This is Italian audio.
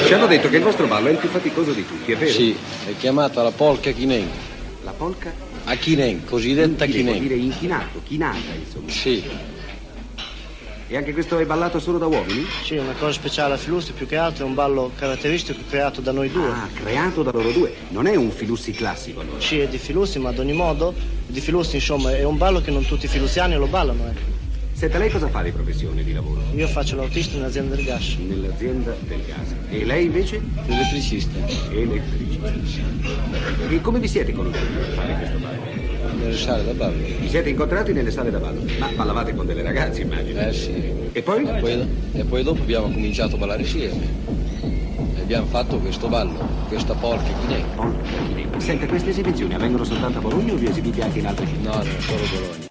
Ci hanno detto che il vostro ballo è il più faticoso di tutti, è vero? Sì, è chiamata la polka Chinen. La polka? A Chinen, cosiddetta Vuol Chinen. dire inchinato, chinata, insomma. Sì. E anche questo è ballato solo da uomini? Sì, una cosa speciale a Filussi, più che altro è un ballo caratteristico creato da noi due. Ah, creato da loro due. Non è un Filussi classico, allora. Sì, è di Filussi, ma ad ogni modo, di Filussi, insomma, è un ballo che non tutti i filussiani lo ballano, ecco. Senta, lei cosa fa di professione, di lavoro? Io faccio l'autista in un'azienda del gas. Nell'azienda del gas. E lei invece? Elettricista. Elettricista. E come vi siete conosciuti per fare questo ballo? Nelle sale da ballo. Vi siete incontrati nelle sale da ballo? Ma ballavate con delle ragazze, immagino. Sì. E poi? E poi dopo abbiamo cominciato a ballare insieme. E abbiamo fatto questo ballo, questa polka Chinen. Polka Chinen. Senta, queste esibizioni avvengono soltanto a Bologna o vi esibite anche in altre città? No, solo Bologna.